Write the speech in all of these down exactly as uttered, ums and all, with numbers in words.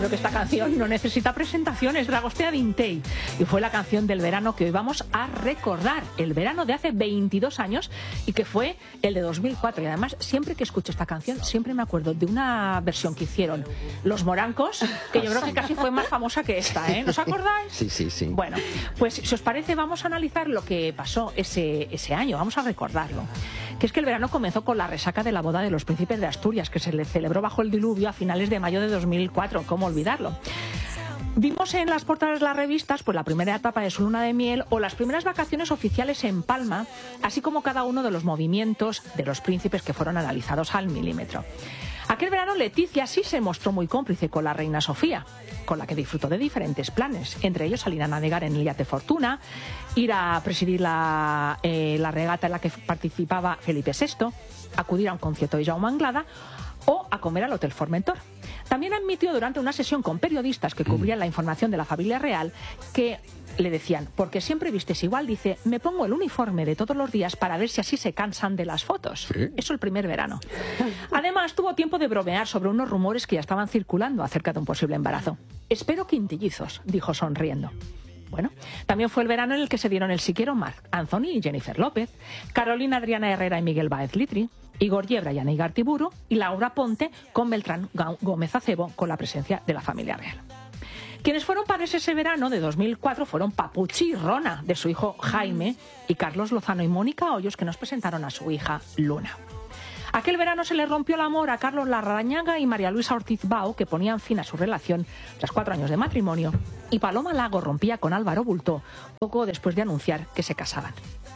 creo que esta canción no necesita presentaciones, Dragostea Dintei. Y fue la canción del verano que hoy vamos a recordar, el verano de hace veintidós años y que fue el de dos mil cuatro. Y además, siempre que escucho esta canción, siempre me acuerdo de una versión que hicieron Los Morancos, que yo creo que casi fue más famosa que esta, ¿eh? ¿Os acordáis? Sí, sí, sí. Bueno, pues si os parece, vamos a analizar lo que pasó ese, ese año, vamos a recordarlo. Que es que el verano comenzó con la resaca de la boda de los príncipes de Asturias, que se le celebró bajo el diluvio a finales de mayo de dos mil cuatro, ¿cómo olvidarlo? Vimos en las portadas de las revistas pues la primera etapa de su luna de miel o las primeras vacaciones oficiales en Palma, así como cada uno de los movimientos de los príncipes que fueron analizados al milímetro. Aquel verano Leticia sí se mostró muy cómplice con la reina Sofía, con la que disfrutó de diferentes planes, entre ellos salir a navegar en el yate Fortuna, ir a presidir la, eh, la regata en la que participaba Felipe sexto, acudir a un concierto de Jaume Anglada o a comer al Hotel Formentor. También admitió durante una sesión con periodistas que cubrían la información de la familia real que le decían, porque siempre vistes igual, dice, me pongo el uniforme de todos los días para ver si así se cansan de las fotos. ¿Sí? Eso el primer verano. Además, tuvo tiempo de bromear sobre unos rumores que ya estaban circulando acerca de un posible embarazo. Espero quintillizos, dijo sonriendo. Bueno, también fue el verano en el que se dieron el siquiero Marc Anthony y Jennifer López, Carolina Adriana Herrera y Miguel Baez Litri, Igor Yebra y Ana Igartiburu, y Laura Ponte con Beltrán Gómez Acebo, con la presencia de la familia real. Quienes fueron padres ese verano de dos mil cuatro fueron Papuchi y Rona, de su hijo Jaime, y Carlos Lozano y Mónica Hoyos, que nos presentaron a su hija Luna. Aquel verano se le rompió el amor a Carlos Larrañaga y María Luisa Ortiz Bao, que ponían fin a su relación tras cuatro años de matrimonio, y Paloma Lago rompía con Álvaro Bultó poco después de anunciar que se casaban.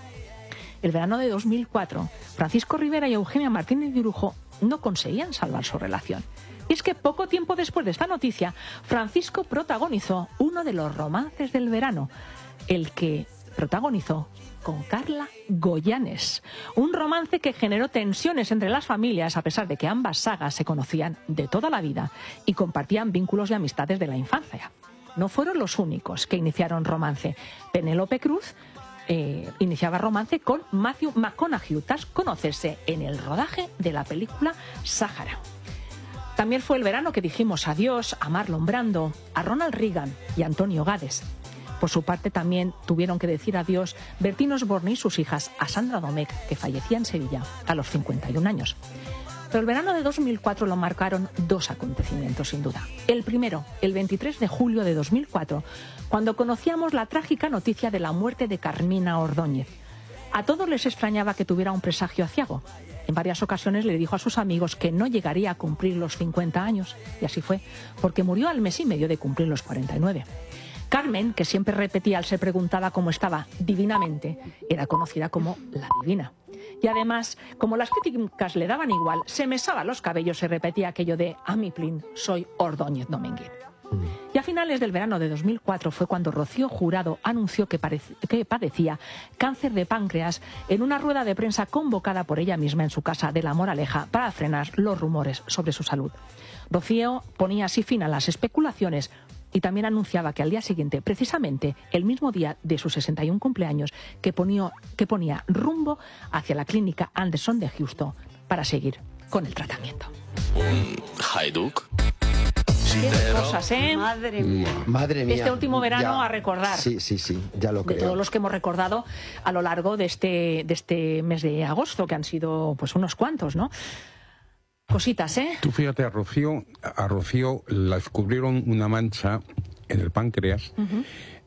El verano de dos mil cuatro, Francisco Rivera y Eugenia Martínez de Urujo no conseguían salvar su relación. Y es que poco tiempo después de esta noticia, Francisco protagonizó uno de los romances del verano, el que protagonizó con Carla Goyanes. Un romance que generó tensiones entre las familias, a pesar de que ambas sagas se conocían de toda la vida y compartían vínculos y amistades de la infancia. No fueron los únicos que iniciaron romance. Penélope Cruz eh, iniciaba romance con Matthew McConaughey tras conocerse en el rodaje de la película Sáhara. También fue el verano que dijimos adiós a Marlon Brando, a Ronald Reagan y a Antonio Gades. Por su parte también tuvieron que decir adiós Bertín Osborne y sus hijas a Sandra Domecq, que fallecía en Sevilla a los cincuenta y un años. Pero el verano de dos mil cuatro lo marcaron dos acontecimientos sin duda. El primero, el veintitrés de julio de dos mil cuatro, cuando conocíamos la trágica noticia de la muerte de Carmina Ordóñez. A todos les extrañaba que tuviera un presagio aciago. En varias ocasiones le dijo a sus amigos que no llegaría a cumplir los cincuenta años, y así fue, porque murió al mes y medio de cumplir los cuarenta y nueve. Carmen, que siempre repetía al ser preguntada cómo estaba divinamente, era conocida como la divina. Y además, como las críticas le daban igual, se mesaba los cabellos y repetía aquello de «A mi plin, soy Ordóñez Domínguez». Y a finales del verano de dos mil cuatro fue cuando Rocío Jurado anunció que, que padecía cáncer de páncreas en una rueda de prensa convocada por ella misma en su casa de La Moraleja para frenar los rumores sobre su salud. Rocío ponía así fin a las especulaciones y también anunciaba que al día siguiente, precisamente el mismo día de sus sesenta y un cumpleaños, que ponía, que ponía rumbo hacia la clínica Anderson de Houston para seguir con el tratamiento. Un haiduk. Qué cosas, ¿eh? Madre mía. Madre mía. Este último verano ya, a recordar. Sí, sí, sí, ya lo creo. De todos los que hemos recordado a lo largo de este, de este mes de agosto, que han sido pues unos cuantos, ¿no? Cositas, ¿eh? Tú fíjate, a Rocío, a Rocío la descubrieron una mancha en el páncreas. Uh-huh.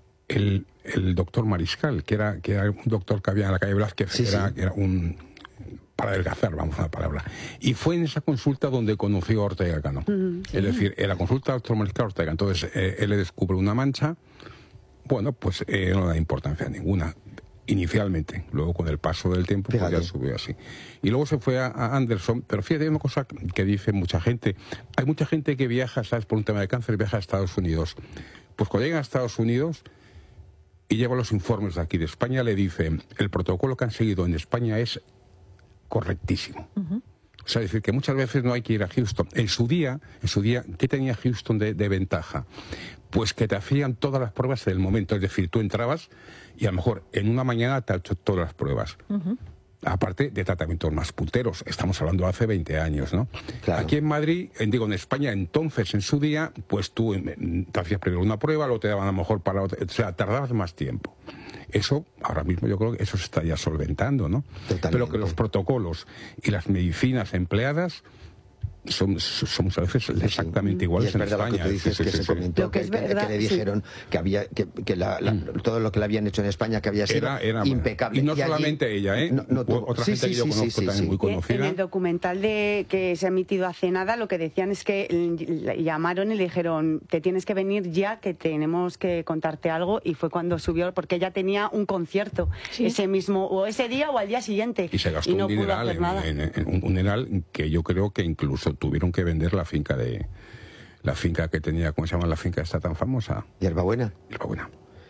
el, el doctor Mariscal, que era, que era un doctor que había en la calle Velázquez, sí, que era, sí. era un... para adelgazar, vamos a la palabra. Y fue en esa consulta donde conoció a Ortega Cano. Mm, sí. Es decir, en la consulta del doctor Mariscal Ortega. Entonces, eh, él le descubre una mancha. Bueno, pues eh, no le da importancia ninguna, inicialmente. Luego, con el paso del tiempo, pues ya subió así. Y luego se fue a, a Anderson. Pero fíjate, hay una cosa que dice mucha gente. Hay mucha gente que viaja, ¿sabes? Por un tema de cáncer, viaja a Estados Unidos. Pues cuando llegan a Estados Unidos y llevan los informes de aquí de España, le dicen, el protocolo que han seguido en España es correctísimo. Uh-huh. O sea, es decir, que muchas veces no hay que ir a Houston. En su día, en su día, ¿qué tenía Houston de, de ventaja? Pues que te hacían todas las pruebas del momento. Es decir, tú entrabas y a lo mejor en una mañana te han hecho todas las pruebas. Uh-huh. aparte de tratamientos más punteros. Estamos hablando de hace veinte años, ¿no? Claro. Aquí en Madrid, en, digo, en España, entonces, en su día, pues tú en, te hacías primero una prueba, luego te daban a lo mejor para otra, o sea, tardabas más tiempo. Eso, ahora mismo yo creo que eso se está ya solventando, ¿no? Totalmente. Pero que los protocolos y las medicinas empleadas son, son a veces exactamente iguales y es en verdad España. lo que tú dices, Sí, que sí, se sí. comentó Lo que que, es que- verdad, que le sí. dijeron que había que, que la- la- todo lo que le habían hecho en España que había sido Era- era- impecable. y no allí- solamente ella, ¿eh? No, no tuvo- Otra sí, gente sí, que yo sí, conozco sí, sí, también sí. muy En conocida. el documental de que se ha emitido hace nada, lo que decían es que le llamaron y le dijeron, te tienes que venir ya, que tenemos que contarte algo, y fue cuando subió, porque ella tenía un concierto Sí. ese mismo, o ese día o al día siguiente, Y se gastó no un pudo dineral, hacer en, nada. en- en un dineral que yo creo que incluso tuvieron que vender la finca de la finca que tenía, ¿cómo se llama la finca esta tan famosa? Hierbabuena. Buena.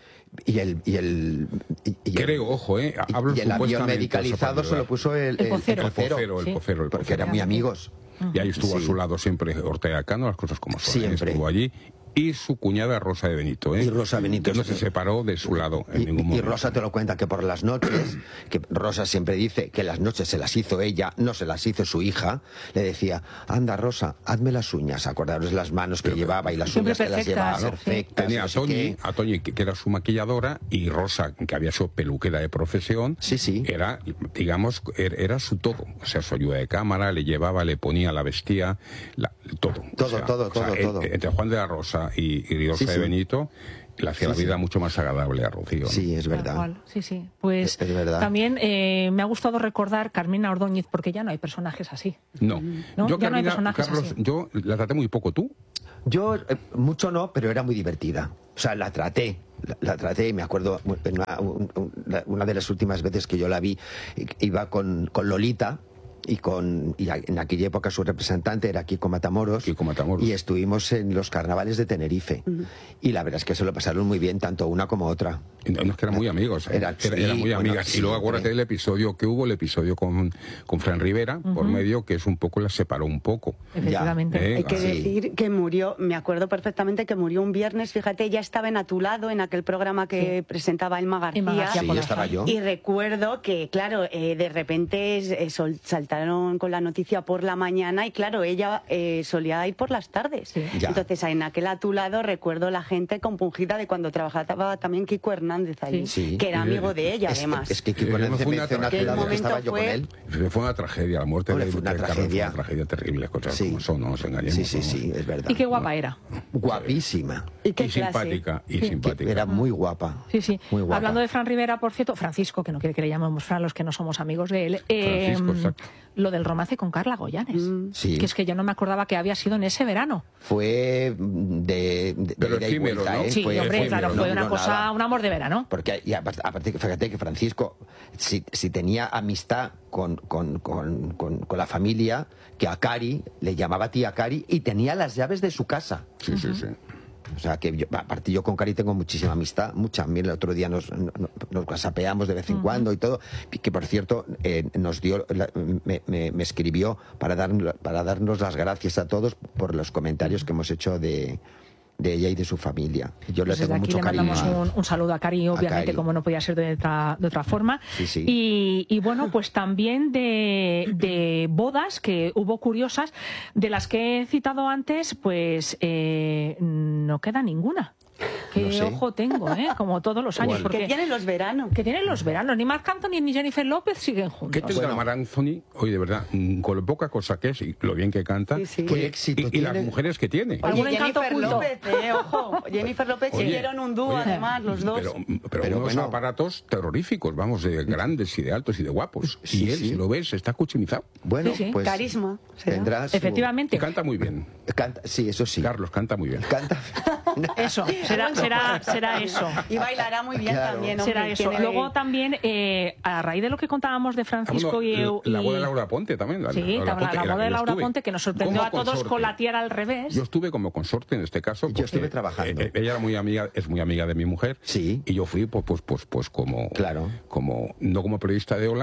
Y el y el y, y el- Creo, ojo, eh, y- hablo y el avión supuestamente, medicalizado eso se lo para puso el, El Pocero. el pocero, el Sí. pocero, el porque pocero. eran muy amigos. Y ahí estuvo a Sí. su lado siempre Ortega Cano, las cosas como son. ¿eh? Siempre. Estuvo allí. Y su cuñada Rosa de Benito, ¿eh? Y Rosa Benito. Que no se separó de su lado en Y, ningún y momento. Rosa te lo cuenta que por las noches, que Rosa siempre dice que las noches se las hizo ella, no se las hizo su hija, le decía, anda Rosa, hazme las uñas, acordaros las manos que Pero- llevaba y las Siempre uñas que las perfectas, llevaba sí. perfectas. Tenía no a sé Toñi, qué. a Toñi, que que era su maquilladora, y Rosa, que había sido peluquera de profesión, Sí, sí. era, digamos, er- era su todo. O sea, su ayuda de cámara, le llevaba, le ponía, la vestía, la- todo. Todo, O sea, todo, o sea, todo, en- todo. Entre Juan de la Rosa y, y Rosa Sí, de sí. Benito, le hacía Sí, la vida sí. mucho más agradable a Rocío. ¿no? Sí, es Tal verdad. cual, sí, sí. Pues Es- es verdad. también eh, me ha gustado recordar Carmina Ordóñez, porque ya no hay personajes así. No, No, yo, ya no hay Carmina, personajes Carlos, así. yo la traté muy poco, ¿tú? Yo, eh, mucho no, pero era muy divertida. O sea, la traté, la, la traté, y me acuerdo, en una, un- un- la- una de las últimas veces que yo la vi, i- iba con, con Lolita, y con y a- en aquella época su representante era Kiko Matamoros, Kiko Matamoros. y estuvimos en los carnavales de Tenerife. Y la verdad es que se lo pasaron muy bien, tanto una como otra. Y No, no, es que eran muy amigos, ¿eh? Era- Era- sí, eran muy bueno, amigas. sí, y luego acuérdate hombre. del episodio que hubo, el episodio con, con Fran Rivera, por medio, que es un poco, la separó un poco. Efectivamente. Eh, Hay que Sí. decir que murió, me acuerdo perfectamente que murió un viernes, fíjate, ya estaba en A tu lado, en aquel programa que presentaba Elma García. Emma García Sí, por la estaba radio. yo. Y recuerdo que, claro, eh, de repente eh, sol- saltaron con la noticia por la mañana y, claro, ella eh, solía ir por las tardes. Sí. Ya. Entonces, en aquel A tu lado recuerdo la gente compungida de cuando trabajaba también Kiko Hernández allí, Sí. Sí. que era amigo de ella, Es, además. es que Kiko Eh, Hernández fue una menciona a tu tragedia. lado que Aquel estaba yo con momento él. Fue una tragedia, la muerte Hombre, de, fue una de Carlos tragedia. fue una tragedia terrible, cosas Sí. como son, no nos engañemos. Sí, sí, vamos. sí, es verdad. Y qué guapa era. Guapísima. Y qué Y clase. simpática, y Sí. simpática. Era muy guapa. Sí, sí. Muy guapa. Hablando de Fran Rivera, por cierto, Francisco, que no quiere que le llamemos Fran los que no somos amigos de él, eh, Francisco, exacto. lo del romance con Carla Goyanes. Sí. Que es que yo no me acordaba que había sido en ese verano. Fue de, de, Pero de ida y efímero, vuelta, ¿no? ¿eh? Sí, Fue hombre, efímero, claro, no fue una duró cosa, nada. un amor de verano. Porque y aparte, aparte, fíjate que Francisco, si, si tenía amistad con, con, con, con, con la familia, que a Cari le llamaba tía Cari y tenía las llaves de su casa. Sí, sí, sí. O sea, que yo, aparte yo con Cari tengo muchísima amistad, mucha. Mira, el otro día nos, nos, nos whatsappeamos de vez en cuando y todo, que por cierto eh, nos dio, la- me, me- me escribió para, dar, para darnos las gracias a todos por los comentarios que hemos hecho de, de ella y de su familia. Yo Pues le desde tengo aquí mucho le cariño. mandamos a- un, un saludo a Cari, obviamente, Cari. como no podía ser de otra, de otra forma. Sí, sí. Y, y bueno, pues también de, de bodas que hubo curiosas, de las que he citado antes, pues eh, no queda ninguna. Qué No sé. ojo tengo, ¿eh? Como todos los años. ¿Cuál? Porque Que tienen los veranos. que tienen los veranos. Ni Marc Anthony ni Jennifer López siguen ¿Qué juntos. tendrá Mar Anthony hoy, de verdad? mm, Con lo poca cosa que es y lo bien que canta. Sí, sí. Qué y- éxito y, y las tiene. mujeres que tiene. Oye, ¿Algún encanto Jennifer oculto? López, eh, ojo. Jennifer López Oye, hicieron un dúo, oye, además, los dos. Pero, pero, Pero unos bueno. aparatos terroríficos, vamos, de grandes y de altos y de guapos. Sí, y él, sí. si lo ves, está cuchimizado. Bueno, Sí, sí. pues Carisma, será. tendrás su- Efectivamente. Y canta muy bien. Canta- sí, eso sí. Carlos canta muy bien. Canta. Eso, será, será, será eso. Y bailará muy bien Claro. también, hombre. Será eso. tiene- Luego también, eh, a raíz de lo que contábamos de Ah, Francisco bueno, y, la y- boda de Laura Ponte también. La, Sí, Laura la, Ponte, la era- boda de yo Laura estuve Ponte, que nos sorprendió como a todos consorte. con la tierra al revés. Yo estuve como consorte en este caso. Yo porque, estuve trabajando. eh, ella era muy amiga, es muy amiga de mi mujer. Sí. Y yo fui, pues, pues, pues, pues como, Claro. como, no como periodista de Ola,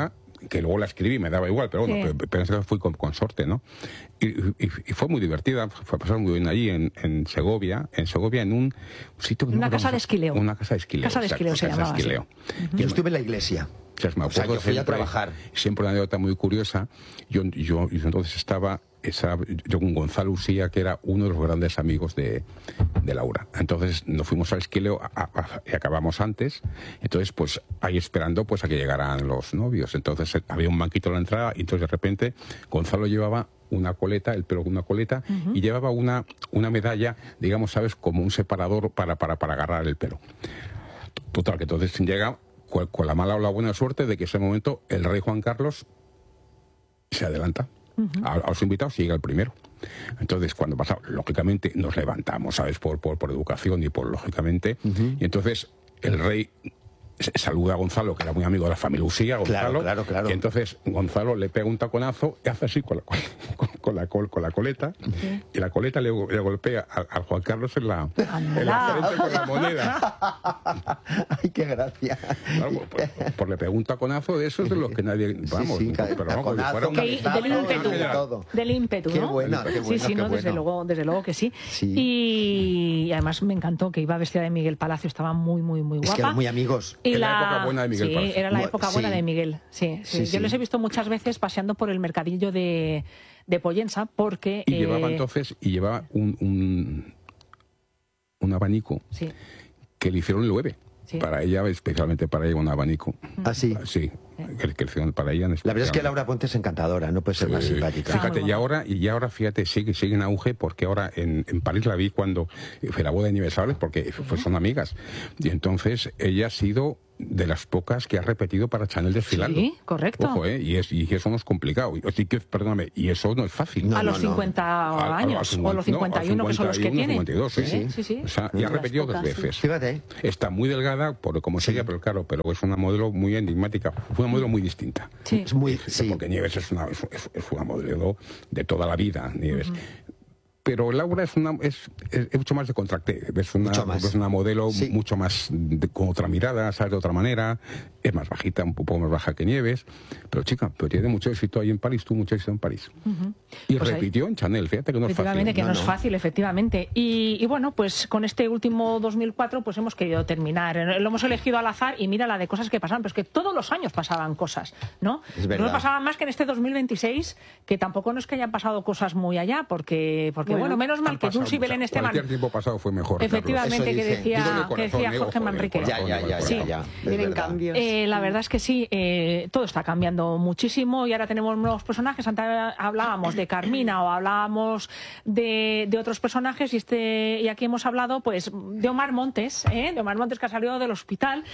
que luego la escribí, me daba igual, pero bueno, Sí. pero, pero en ese caso fui con, con sorte, ¿no? Y, y, y fue muy divertida, fue pasar muy bien allí en, en Segovia, en Segovia, en un sitio... que Una no casa recuerdo- de esquileo. Una casa de esquileo. Casa de exacto, esquileo se casa de llamaba, sí. esquileo. Yo estuve en la iglesia. O sea, me O sea, acuerdo yo fui a siempre- trabajar. Siempre una anécdota muy curiosa. Yo, yo, yo entonces estaba esa, yo con Gonzalo Usía, que era uno de los grandes amigos de, de Laura. Entonces nos fuimos al esquileo a- a- y acabamos antes. Entonces, pues ahí esperando pues a que llegaran los novios. Entonces eh, había un banquito a la entrada y entonces de repente Gonzalo llevaba una coleta, el pelo con una coleta, uh-huh. y llevaba una, una medalla, digamos, ¿sabes? Como un separador para, para, para agarrar el pelo. Total, que entonces llega con, con la mala o la buena suerte de que en ese momento el rey Juan Carlos se adelanta uh-huh. a, a los invitados y llega el primero. Entonces, cuando pasa, lógicamente nos levantamos, ¿sabes? Por, por, por educación y por lógicamente. Uh-huh. Y entonces el rey saluda a Gonzalo, que era muy amigo de la familia Usía, Gonzalo. Claro, claro, claro. Y entonces Gonzalo le pega un taconazo y hace así con la, con, con la, con la coleta. Uh-huh. Y la coleta le, le golpea a, a Juan Carlos en la, en la frente con la moneda. Ay, qué gracia. Claro, por, por, por le pega un taconazo de esos de los que nadie... Vamos, sí, sí, pero vamos, taconazo, fuera un, que, del ímpetu, todo. del ímpetu, ¿no? Qué buena, qué bueno, sí, sí, qué no, desde bueno. luego, desde luego que sí. sí. Y, y además me encantó que iba vestida de Miguel Palacio, estaba muy, muy, muy guapa. Es que eran muy amigos. Y en la, la época buena de Miguel sí, Palacio. era la época Sí. buena de Miguel, sí, sí. Sí, Yo sí. les he visto muchas veces paseando por el mercadillo de, de Pollensa porque... Y eh, llevaba entonces, y llevaba un, un, un abanico sí. que le hicieron llueve. Sí. Para ella, especialmente para ella, un abanico. ¿Ah, sí? Sí, que, que hicieron para ella. La verdad es que Laura Ponte es encantadora, no puede ser sí, más simpática. Fíjate, y ahora, y ahora fíjate, sigue, sigue en auge, porque ahora en, en París la vi cuando fue la boda de aniversario, porque pues, son amigas. Y entonces ella ha sido de las pocas que ha repetido para Chanel desfilando. Sí, correcto. Ojo, ¿eh? Y, es, y eso no es complicado. Así que, perdóname, y eso no es fácil. No, a no, los no, cincuenta no. años, a, a, a cincuenta, o los cincuenta y uno, no, que son los que tienen. cincuenta y dos, sí, sí, sí, sí. O sea, y ha repetido dos veces. Fíjate. Está muy delgada, por como es ella, pero claro, pero es una modelo muy enigmática. Fue una modelo muy distinta. Sí. Es muy, sí. Porque Nieves es una, es, es una modelo de toda la vida, Nieves. Uh-huh. Pero Laura es una es, es, es mucho más de contracté, es una, es una modelo sí. mucho más de, con otra mirada, sabes, de otra manera, es más bajita, un poco más baja que Nieves, pero chica, pero tiene mucho éxito ahí en París, tuvo mucho éxito en París. Uh-huh. Y pues repitió ahí, en Chanel, fíjate que no es fácil. Efectivamente, que no, no es no. fácil, efectivamente. Y, y bueno, pues con este último dos mil cuatro pues hemos querido terminar. Lo hemos elegido al azar y mira la de cosas que pasaban, pero es que todos los años pasaban cosas, ¿no? Es verdad. No pasaban más que en este dos mil veintiséis, que tampoco no es que hayan pasado cosas muy allá, porque, porque bueno, bueno menos mal que Jules y Belén Esteban. Cualquier tiempo pasado fue mejor. Efectivamente, que decía, corazón, que decía Jorge ojo, Manrique. Ya, ya, ya, sí. ya, ya. Vienen cambios. Eh, la verdad es que sí, eh, todo está cambiando muchísimo y ahora tenemos nuevos personajes. Antes hablábamos de Carmina o hablábamos de, de otros personajes y este y aquí hemos hablado pues de Omar Montes, ¿eh? de Omar Montes que ha salido del hospital.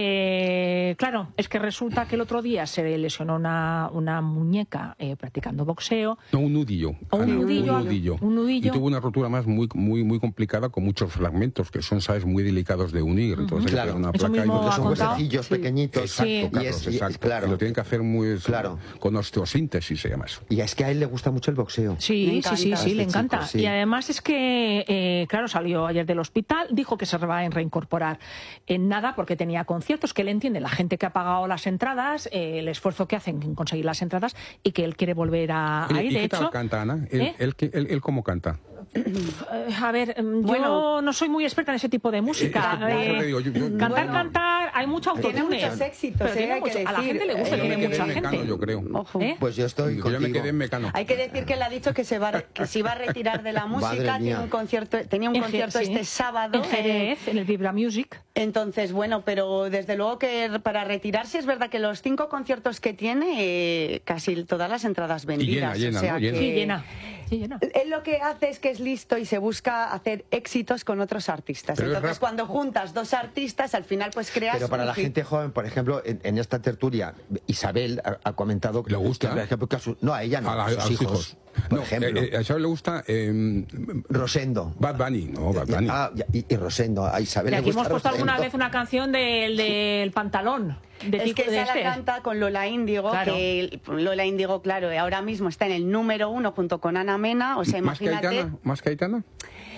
Eh, claro, es que resulta que el otro día se lesionó una, una muñeca eh, practicando boxeo. No, un nudillo. O un, Ana, nudillo, un nudillo. Un nudillo. Y tuvo una rotura más muy muy muy complicada con muchos fragmentos que son, sabes, muy delicados de unir. Entonces, claro, una eso placa mismo y son contado. huesecillos Sí. pequeñitos. Exacto, Sí. Carlos, Y es- y- exacto. claro. Y lo tienen que hacer muy Claro. con osteosíntesis, se llama eso. Y es que a él le gusta mucho el boxeo. Sí, sí, sí, sí, le Este encanta. chico, sí. Y además es que, eh, claro, salió ayer del hospital, dijo que se va a reincorporar en nada porque tenía conciertos, que él entiende la gente que ha pagado las entradas, eh, el esfuerzo que hacen en conseguir las entradas y que él quiere volver a, Oye, a ir. ¿y De qué hecho, tal canta, Ana? ¿Él, ¿eh? él, él, él cómo canta? Eh, a ver, mm, Bueno. yo no soy muy experta en ese tipo de música. Eh, Eh, yo te digo, yo- yo- cantar, bueno. cantar, hay mucho autotune. Tiene muchos éxitos, pero eh, tiene hay que mucho- a la decir. gente le gusta, Eh, tiene yo me mucha quedé en Mecano, gente. yo creo. Ojo. ¿Eh? Pues yo estoy Yo me contigo. quedé en Mecano. Hay que decir que él ha dicho que se va que se iba a retirar de la música, Madre tiene mía. un concierto, tenía un En concierto Ge- sí. este sábado En Jerez, en el Vibra Music. Entonces, bueno, pero desde luego que para retirarse es verdad que los cinco conciertos que tiene, eh, casi todas las entradas vendidas. llena, o sea ¿no? Llena. que Sí, llena. Sí, llena. Él lo que hace es que es listo y se busca hacer éxitos con otros artistas. Pero es Entonces, rap- cuando juntas dos artistas, al final pues creas Pero para un la hit. gente joven, por ejemplo, en, en esta tertulia, Isabel ha, ha comentado que ¿Le gusta? que, por ejemplo, que a su- no, a ella no, A, la- a a sus sus hijos. hijos. Por No, ejemplo, eh, eh, a Isabel le gusta eh, Rosendo. Bad Bunny, no, Bad Bunny. Ah, y, y Rosendo, a Isabel Y le aquí gusta hemos puesto Rosendo. alguna vez una canción del, del pantalón. De Es Tico- que de esa este. la canta con Lola Índigo, Claro. que el- Lola Índigo, claro, ahora mismo está en el número uno junto con Ana Mena, o sea, ¿Más que imagínate. Aitana? ¿Más que Aitana?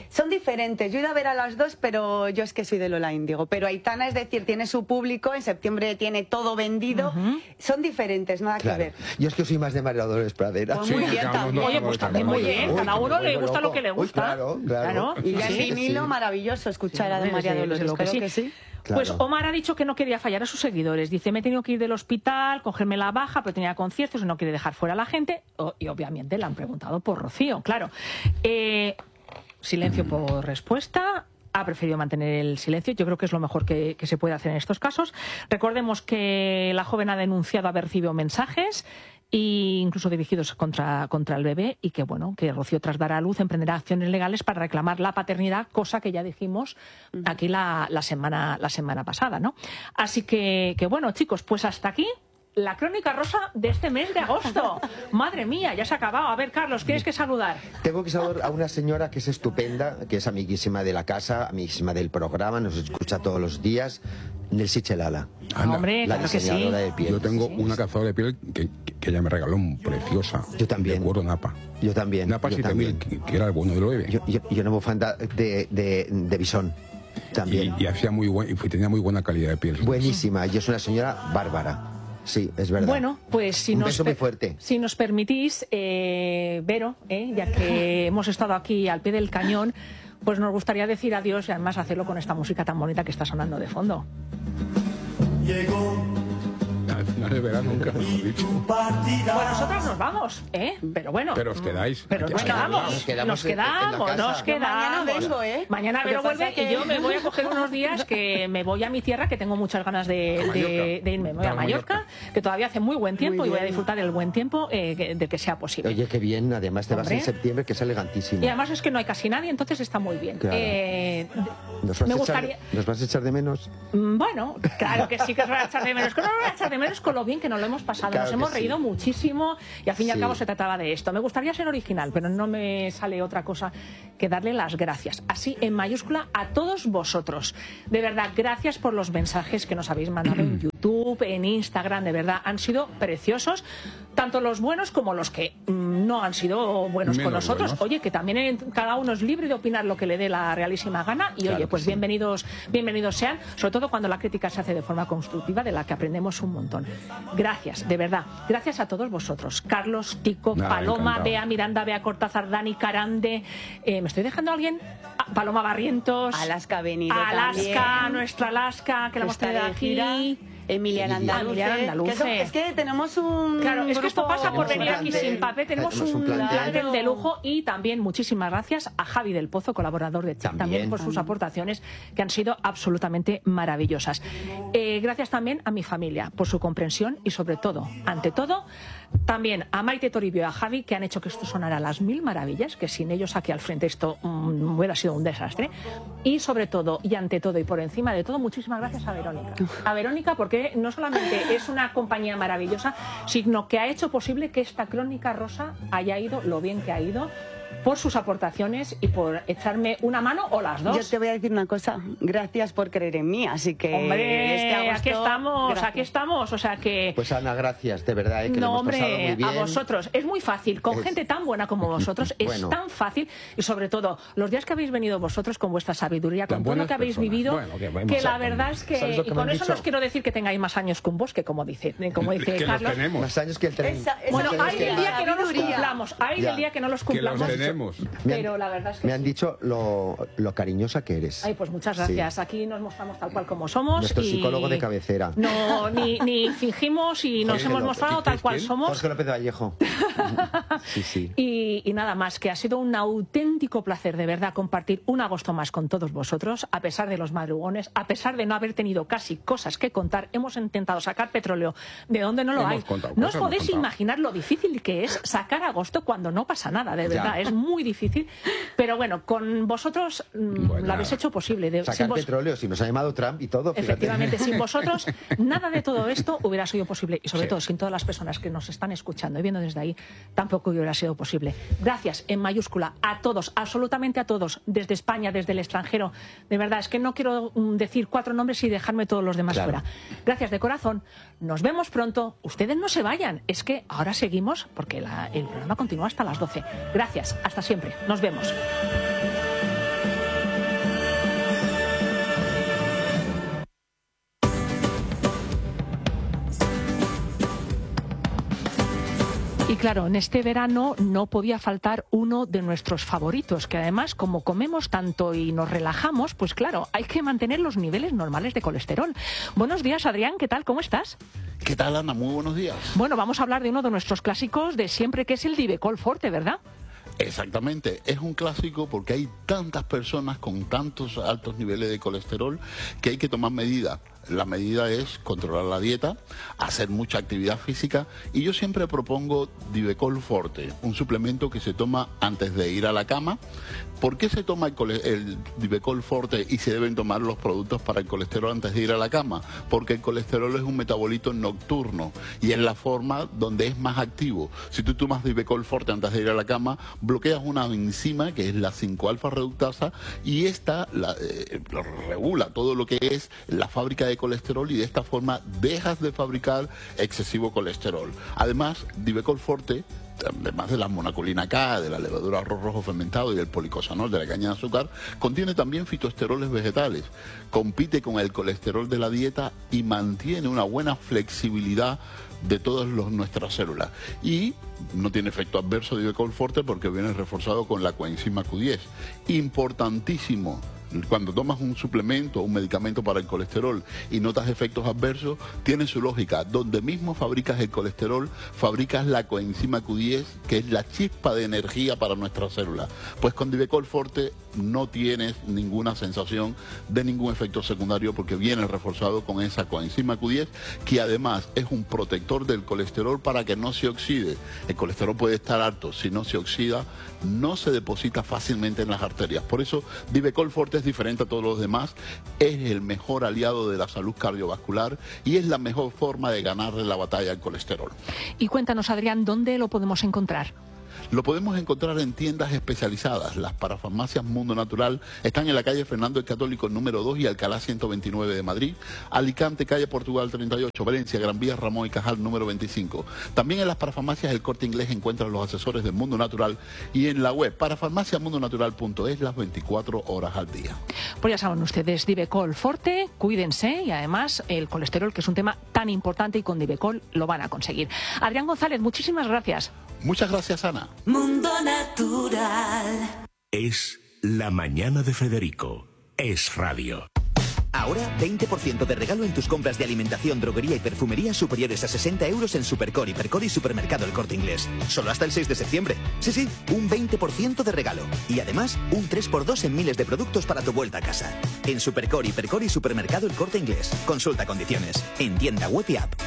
Son diferentes. Yo he ido a ver a las dos, pero yo es que soy de Lola Índigo. Pero Aitana, es decir, tiene su público, en septiembre tiene todo vendido. Uh-huh. Son diferentes, nada claro. que ver. Yo es que soy más de María Dolores Pradera. Pues muy sí, bien, también. Oye, pues también muy bien. Cada uno le gusta lo que le gusta. Uy, claro, claro. claro. Y ya en sí, vinilo, sí. maravilloso escuchar sí, a de María Dolores. Lo que sí. que sí. Claro. Pues Omar ha dicho que no quería fallar a sus seguidores. Dice, me he tenido que ir del hospital, cogerme la baja, pero tenía conciertos y no quiere dejar fuera a la gente. O, y obviamente le han preguntado por Rocío, claro. Eh, silencio por respuesta. Ha preferido mantener el silencio. Yo creo que es lo mejor que, que se puede hacer en estos casos. Recordemos que la joven ha denunciado haber recibido mensajes e incluso dirigidos contra, contra el bebé, y que bueno, que Rocío, tras dar a luz, emprenderá acciones legales para reclamar la paternidad, cosa que ya dijimos aquí la, la semana la semana pasada, ¿no? Así que, que bueno, chicos, pues hasta aquí la crónica rosa de este mes de agosto. Madre mía, ya se ha acabado. A ver, Carlos, ¿tienes que saludar? Tengo que saludar a una señora que es estupenda, que es amiguísima de la casa, amiguísima del programa, nos escucha todos los días, Nelsi Chelala. Anda, hombre, la claro que sí. de piel. Yo tengo sí. una cazadora de piel que, que, que ella me regaló, preciosa. Yo también. De cuero Napa. Yo también. Napa yo siete mil, que, que era el bueno del bebé. Yo, yo, yo una bufanda de, de, de bisón. También. Y, y hacía muy buen, y tenía muy buena calidad de piel. Buenísima. Y es una señora bárbara. Sí, es verdad. Bueno, pues si, Un nos, beso muy fuerte. si nos permitís, eh, Vero, eh, ya que hemos estado aquí al pie del cañón, pues nos gustaría decir adiós y además hacerlo con esta música tan bonita que está sonando de fondo. Llegó Al final de verano nunca mejor dicho. Pues nosotros nos vamos, ¿eh? Pero bueno. Pero os quedáis. Pero nos quedamos, Nos quedamos nos en- en la quedamos, casa. nos quedamos. Mañana vengo, ¿eh? Mañana Lo que Vero pasa vuelve que- y yo me voy a coger unos días que me voy a mi tierra, que tengo muchas ganas de, A Mallorca. de, de irme. Me voy a A Mallorca, Mallorca. que todavía hace muy buen tiempo Muy y voy a bien. disfrutar del buen tiempo eh, que- del que sea posible. Oye, qué bien. Además te vas Hombre. en septiembre, que es elegantísimo. Y además es que no hay casi nadie, entonces está muy bien. Claro. Eh, ¿Nos vas, me a echar, gustaría... ¿Nos vas a echar de menos? Mm, Bueno, claro que sí que os voy a echar de menos. Que no os voy a echar de menos con lo bien que nos lo hemos pasado. Claro nos que hemos sí. reído muchísimo y al fin y al Sí. cabo se trataba de esto. Me gustaría ser original, pero no me sale otra cosa que darle las gracias, así en mayúscula, a todos vosotros. De verdad, gracias por los mensajes que nos habéis mandado en YouTube, en Instagram. De verdad, han sido preciosos, tanto los buenos como los que mm, no han sido buenos con Menos nosotros. buenos. Oye, que también en- cada uno es libre de opinar lo que le dé la realísima gana. Y Claro oye, que pues sí. bienvenidos, bienvenidos sean, sobre todo cuando la crítica se hace de forma constructiva, de la que aprendemos un montón. Gracias, de verdad. Gracias a todos vosotros. Carlos, Tico, Nada, Paloma, encantado. Bea Miranda, Bea Cortázar, Dani Carande. Eh, ¿Me estoy dejando a alguien? Ah, Paloma Barrientos. Alaska ha venido Alaska, también. nuestra Alaska, que la hemos Está tenido de aquí. gira. Emilia Landaluce. Emilia Landaluce. Que eso- es que tenemos un Claro, es que esto grupo- pasa por Tenemos un venir aquí plantel. sin papel. Tenemos, Tenemos un un plantel. plantel de lujo y también muchísimas gracias a Javi del Pozo, colaborador de Check, también, También. por sus aportaciones que han sido absolutamente maravillosas. Eh, gracias también a mi familia por su comprensión y sobre todo, ante todo, también a Maite Toribio y a Javi, que han hecho que esto sonara a las mil maravillas, que sin ellos aquí al frente esto mm, hubiera sido un desastre. Y sobre todo, y ante todo y por encima de todo, muchísimas gracias a Verónica. A Verónica porque no solamente es una compañía maravillosa, sino que ha hecho posible que esta crónica rosa haya ido lo bien que ha ido, por sus aportaciones y por echarme una mano o las dos. Yo te voy a decir una cosa, gracias por creer en mí, así que Hombre, este agosto, aquí estamos, gracias. aquí estamos, o sea que... Pues Ana, gracias, de verdad, ¿eh? Que lo No, hemos pasado hombre, muy bien. a vosotros. Es muy fácil. Con Es- gente tan buena como vosotros, es Bueno. tan fácil. Y sobre todo, los días que habéis venido vosotros con vuestra sabiduría, con Tan todo lo buenas que habéis personas. vivido, Bueno, que que, vamos la a- verdad es que... ¿Sabes lo que Y me con han eso dicho? no os quiero decir que tengáis más años que un bosque, como dice, como dice Que los Carlos. tenemos. Más años que el tren. Esa- esa- Bueno, Más años hay que el el- día que no los sabiduría. cumplamos, hay Ya. el día que no los Que los cumplamos. tenemos. Me han- Pero la verdad es que Me han sí. dicho lo, lo cariñosa que eres. Ay, pues muchas Sí. gracias. Aquí nos mostramos tal cual como somos. Nuestro y psicólogo de cabecera. No, ni, ni fingimos y nos Jorge hemos López. mostrado tal cual ¿Quién? somos. Jorge López de Vallejo. Sí, sí. Y, y nada más, que ha sido un auténtico placer, de verdad, compartir un agosto más con todos vosotros, a pesar de los madrugones, a pesar de no haber tenido casi cosas que contar. Hemos intentado sacar petróleo de donde no lo Hemos hay. contado No os cosas, hemos podéis contado. imaginar lo difícil que es sacar agosto cuando no pasa nada, de Ya. verdad, es muy difícil. Pero bueno, con vosotros mm, Bueno, lo habéis hecho posible. De, sin Sacar vos- petróleo, si nos ha llamado Trump y todo. fíjate. Efectivamente, sin vosotros nada de todo esto hubiera sido posible y sobre Sí. todo sin todas las personas que nos están escuchando y viendo desde ahí tampoco hubiera sido posible. Gracias en mayúscula a todos, absolutamente a todos, desde España, desde el extranjero. De verdad, es que no quiero mm, decir cuatro nombres y dejarme todos los demás Claro. fuera. Gracias de corazón, nos vemos pronto. Ustedes no se vayan, es que ahora seguimos porque la- el programa continúa hasta las doce. Gracias, hasta siempre, nos vemos. Y claro, en este verano no podía faltar uno de nuestros favoritos, que además, como comemos tanto y nos relajamos, pues claro, hay que mantener los niveles normales de colesterol. Buenos días, Adrián, ¿qué tal? ¿Cómo estás? ¿Qué tal, Ana? Muy buenos días. Bueno, vamos a hablar de uno de nuestros clásicos de siempre, que es el Divecol Forte, ¿verdad? Exactamente, es un clásico porque hay tantas personas con tantos altos niveles de colesterol que hay que tomar medidas. La medida es controlar la dieta, hacer mucha actividad física, y yo siempre propongo Divecol Forte, un suplemento que se toma antes de ir a la cama. ¿Por qué se toma el, el Divecol Forte y se deben tomar los productos para el colesterol antes de ir a la cama? Porque el colesterol es un metabolito nocturno y es la forma donde es más activo. Si tú tomas Divecol Forte antes de ir a la cama, bloqueas una enzima que es la cinco alfa reductasa, y esta la, eh, regula todo lo que es la fábrica de colesterol, y de esta forma dejas de fabricar excesivo colesterol. Además, Divecol Forte, además de la monacolina K, de la levadura arroz rojo fermentado y del policosanol de la caña de azúcar, contiene también fitoesteroles vegetales. Compite con el colesterol de la dieta y mantiene una buena flexibilidad de todas los, nuestras células. Y no tiene efecto adverso Divecol Forte porque viene reforzado con la coenzima Q diez. Importantísimo. Cuando tomas un suplemento o un medicamento para el colesterol y notas efectos adversos, tiene su lógica. Donde mismo fabricas el colesterol, fabricas la coenzima Q diez, que es la chispa de energía para nuestras células. Pues con Divecol Forte no tienes ninguna sensación de ningún efecto secundario porque viene reforzado con esa coenzima Q diez, que además es un protector del colesterol para que no se oxide. El colesterol puede estar alto, si no se oxida, no se deposita fácilmente en las arterias. Por eso Divecol Forte es diferente a todos los demás, es el mejor aliado de la salud cardiovascular y es la mejor forma de ganarle la batalla al colesterol. Y cuéntanos, Adrián, ¿dónde lo podemos encontrar? Lo podemos encontrar en tiendas especializadas. Las parafarmacias Mundo Natural están en la calle Fernando el Católico número dos y Alcalá ciento veintinueve de Madrid, Alicante, calle Portugal treinta y ocho, Valencia, Gran Vía, Ramón y Cajal número veinticinco. También en las parafarmacias El Corte Inglés encuentran los asesores del Mundo Natural, y en la web parafarmacia mundo natural punto es las veinticuatro horas al día. Pues ya saben ustedes, Divecol Forte, cuídense, y además el colesterol, que es un tema tan importante, y con Divecol lo van a conseguir. Adrián González, muchísimas gracias. Muchas gracias, Ana. Mundo Natural. Es la mañana de Federico. Es radio. Ahora, veinte por ciento de regalo en tus compras de alimentación, droguería y perfumería superiores a sesenta euros en Supercor, Hipercor y Supermercado El Corte Inglés. Solo hasta el seis de septiembre. Sí, sí, un veinte por ciento de regalo. Y además, un tres por dos en miles de productos para tu vuelta a casa. En Supercor, Hipercor y Supermercado El Corte Inglés. Consulta condiciones. En tienda web y app.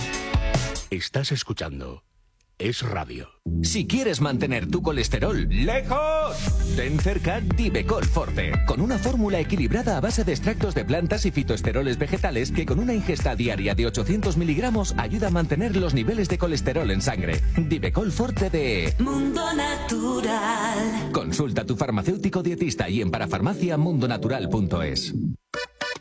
Estás escuchando Es radio. Si quieres mantener tu colesterol lejos, ten cerca Divecol Forte, con una fórmula equilibrada a base de extractos de plantas y fitoesteroles vegetales que con una ingesta diaria de ochocientos miligramos ayuda a mantener los niveles de colesterol en sangre. Divecol Forte de Mundo Natural. Consulta a tu farmacéutico dietista y en parafarmacia mundo natural punto es.